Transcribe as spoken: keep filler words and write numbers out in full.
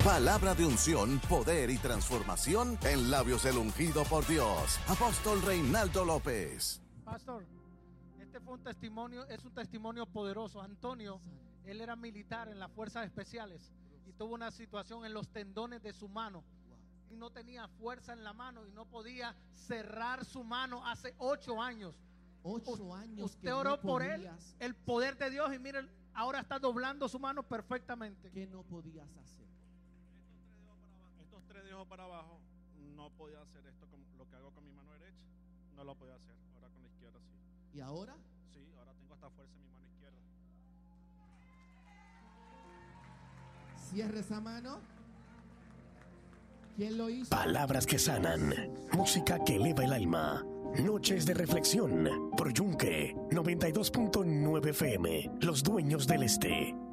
Palabra de unción, poder y transformación en labios del ungido por Dios. Apóstol Reinaldo López. Pastor, este fue un testimonio, es un testimonio poderoso. Antonio, él era militar en las fuerzas especiales y tuvo una situación en los tendones de su mano y no tenía fuerza en la mano y no podía cerrar su mano hace ocho años. Ocho años. Usted oró no por él, el poder de Dios, y mire, ahora está doblando su mano perfectamente. ¿Qué no podías hacer? Estos tres dedos para abajo, no podía hacer esto, con lo que hago con mi mano derecha, no lo podía hacer. Ahora con la izquierda sí. ¿Y ahora? Sí, ahora tengo hasta fuerza en mi mano izquierda. Cierre esa mano. ¿Quién lo hizo? Palabras que sanan, música que eleva el alma. Noches de reflexión por Yunque noventa y dos punto nueve F M, los dueños del este.